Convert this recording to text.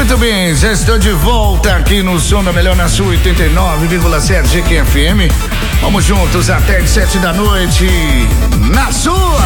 Muito bem, já estou de volta aqui no Som da Melhor na sua 89,7 GQFM. Vamos juntos até as 7 da noite na sua.